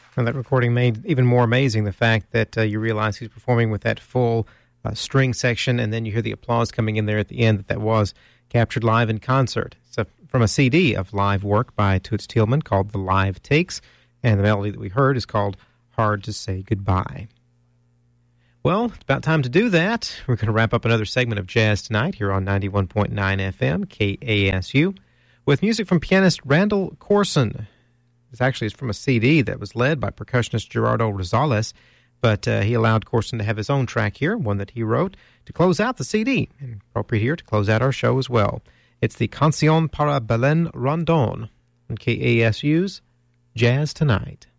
And that recording made even more amazing the fact that you realize he's performing with that full string section, and then you hear the applause coming in there at the end that was captured live in concert. So from a CD of live work by Toots Thielemans called The Live Takes, and the melody that we heard is called Hard to Say Goodbye. Well, it's about time to do that. We're going to wrap up another segment of Jazz Tonight here on 91.9 FM, KASU, with music from pianist Randall Corson. This actually is from a CD that was led by percussionist Gerardo Rosales, but he allowed Corson to have his own track here, one that he wrote, to close out the CD, and appropriate here to close out our show as well. It's the Canción para Belén Rondón on KASU's Jazz Tonight.